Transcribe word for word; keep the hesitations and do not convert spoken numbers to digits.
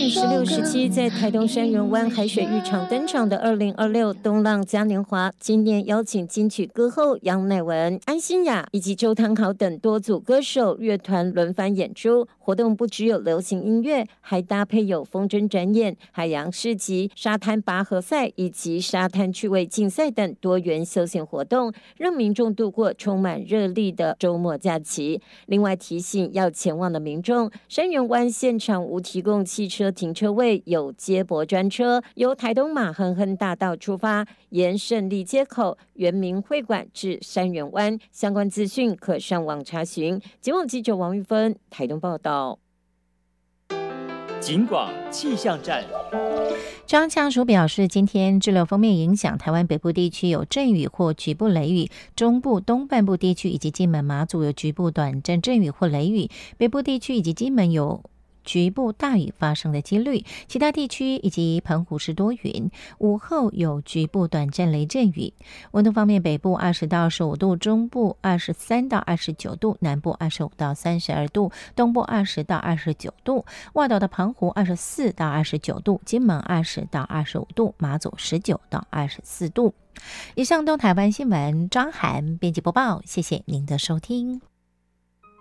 年十六、十七在台东山园湾海水浴场登场的二零二六东浪嘉年华，今年邀请金曲歌后杨乃文、安心亚以及周汤豪等多组歌手乐团轮番演出。活动不只有流行音乐，还搭配有风筝展演、海洋市集、沙滩拔河赛以及沙滩趣味竞赛等多元休闲活动，让民众度过充满热力的周末假期。另外提醒要前往的民众，山园湾现场无提供汽车停车位，有接驳专车由台东马亨亨大道出发，沿胜利街口、原民会馆至山园湾。相关资讯可上网查询。节目记者王玉芬台东报道。 警广气象站。 中央气象署表示，今天滞留锋面影响台湾北部地区有阵雨或局部雷雨，中部东半部地区以及金门马祖有局部短暂阵雨或雷雨，北部地区以及金门有局部大雨发生的几率，其他地区以及澎湖是多云，午后有局部短暂雷阵雨。温度方面，北部二十到二十五度，中部二十三到二十九度，南部二十五到三十二度，东部二十到二十九度，外岛的澎湖二十四到二十九度，金门二十到二十五度，马祖十九到二十四度。以上东台湾新闻，张涵编辑播报，谢谢您的收听。